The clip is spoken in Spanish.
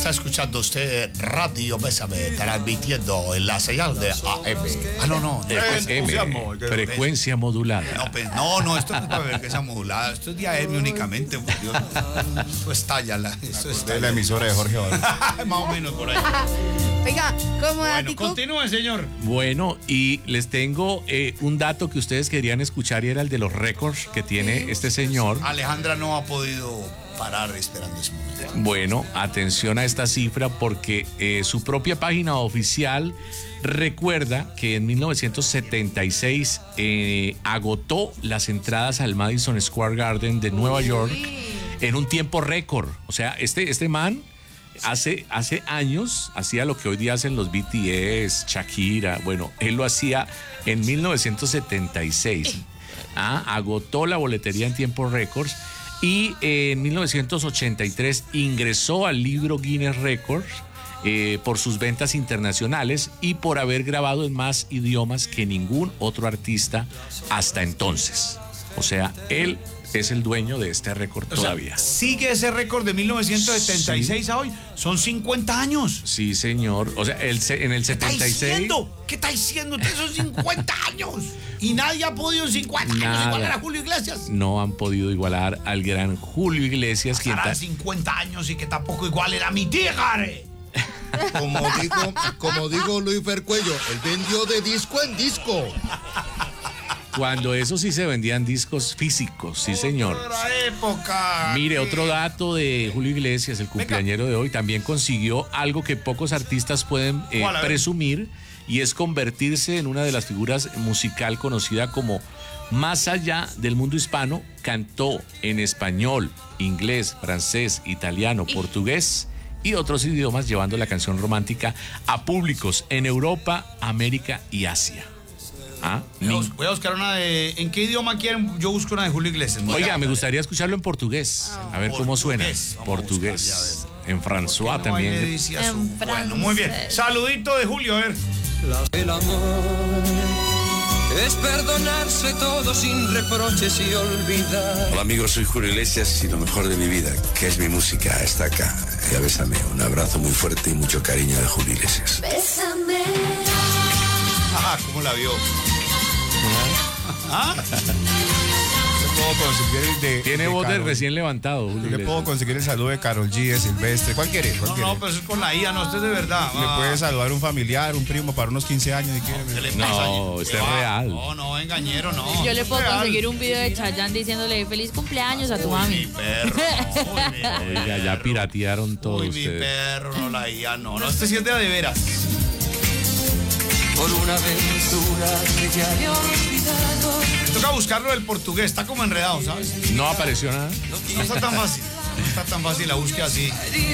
Está escuchando usted Radio Bésame, transmitiendo en la señal de AM. Ah, no. Frecuencia modulada. No, esto no es para frecuencia modulada. Esto es de AM únicamente. Esto estalla. Esto es la emisora de Jorge Valls. Más o menos por ahí. Oiga, ¿cómo Bueno, continúe, señor. Bueno, y les tengo un dato que ustedes querían escuchar y era el de los récords que tiene este señor. Alejandra no ha podido parar esperando ese momento. Bueno, atención a esta cifra porque su propia página oficial recuerda que en 1976 agotó las entradas al Madison Square Garden de Nueva York en un tiempo récord. O sea, este man hace años hacía lo que hoy día hacen los BTS, Shakira. Bueno, él lo hacía en 1976. Agotó la boletería en tiempos récords. Y en 1983 ingresó al libro Guinness Records por sus ventas internacionales y por haber grabado en más idiomas que ningún otro artista hasta entonces. O sea, él es el dueño de este récord todavía. ¿Sigue ese récord de 1976 a hoy? Son 50 años. Sí, señor. O sea, en el 76... ¿Qué está diciendo? Ustedes son 50 años. Y nadie ha podido en 50 años igualar a Julio Iglesias. No han podido igualar al gran Julio Iglesias. Pasarán 50 años y que tampoco igual era mi tigre. Como digo Luis Fercuello, él vendió de disco en disco. Cuando eso sí se vendían discos físicos, sí señor. Otra época. Mire, otro dato de Julio Iglesias, el cumpleañero de hoy, también consiguió algo que pocos artistas pueden presumir, y es convertirse en una de las figuras musical conocida como más allá del mundo hispano. Cantó en español, inglés, francés, italiano, portugués y otros idiomas, llevando la canción romántica a públicos en Europa, América y Asia. Voy a buscar una de... ¿En qué idioma quieren? Yo busco una de Julio Iglesias. Oiga, me gustaría escucharlo en portugués. A ver cómo suena. Portugués. En François también. Bueno, muy bien. Saludito de Julio, a ver. El amor es perdonarse todo sin reproches y olvidar. Hola amigos, soy Julio Iglesias y lo mejor de mi vida, que es mi música, está acá. Ya bésame. Un abrazo muy fuerte y mucho cariño de Julio Iglesias. Bésame. ¿Cómo la vio? Tiene voz de recién levantado. Le puedo conseguir el saludo de Karol G, de Silvestre. ¿Cuál quiere? No, pero eso es con la IA, no, esto es de verdad. Le puede saludar un familiar, un primo para unos 15 años si quiere. No, este es real. No, engañero, no. Yo le puedo conseguir un video de Chayanne diciéndole feliz cumpleaños a tu mami. Mi perro. Oiga, ya piratearon todos ustedes. Mi perro, no, la IA, no. Este sí es de veras. Por una aventura que ya he olvidado. Toca buscarlo del portugués, está como enredado, ¿sabes? No apareció nada. No está tan fácil. No está tan fácil la búsqueda así.